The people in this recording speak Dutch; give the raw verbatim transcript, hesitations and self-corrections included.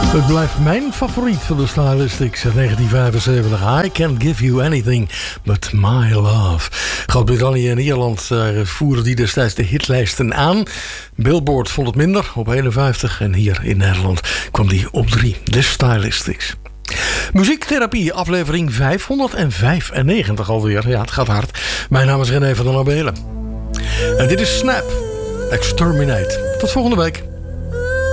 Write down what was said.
Het blijft mijn favoriet van de Stylistics uit negentien vijfenzeventig. I can't give you anything but my love. Groot-Brittannië en Ierland uh, voeren die destijds de hitlijsten aan. Billboard vond het minder, op eenenvijftig. En hier in Nederland kwam die op drie. De Stylistics. Muziektherapie, aflevering vijfhonderdvijfennegentig alweer. Ja, het gaat hard. Mijn naam is René van der Nabelen. En dit is Snap, Exterminate. Tot volgende week.